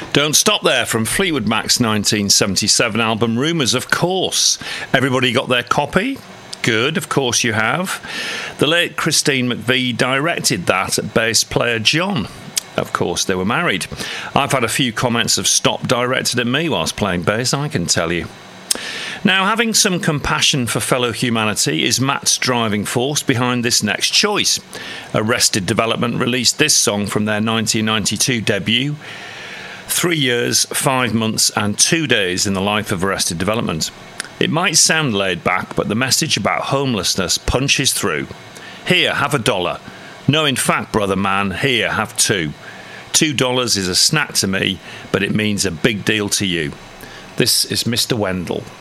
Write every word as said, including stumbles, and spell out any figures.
Don't Stop There from Fleetwood Mac's nineteen seventy-seven album Rumours, of course. Everybody got their copy? Good, of course you have. The late Christine McVie directed that at bass player John. Of course they were married. I've had a few comments of stop directed at me whilst playing bass, I can tell you. Now, having some compassion for fellow humanity is Matt's driving force behind this next choice. Arrested Development released this song from their nineteen ninety-two debut, Three Years, Five Months and Two Days in the Life of Arrested Development. It might sound laid back, but the message about homelessness punches through. Here, have a dollar. No, in fact, brother man, here, have two. Two dollars is a snack to me, but it means a big deal to you. This is Mister Wendell.